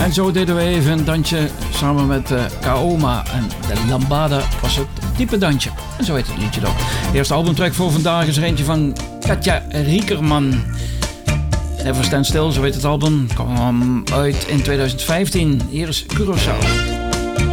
En zo deden we even een dansje samen met Kaoma. En de Lambada was het diepe dansje. En zo heet het liedje ook. De eerste albumtrack voor vandaag is er eentje van Katja Riekerman. Never Stand Still, zo heet het album. Kwam uit in 2015. Hier is Curaçao.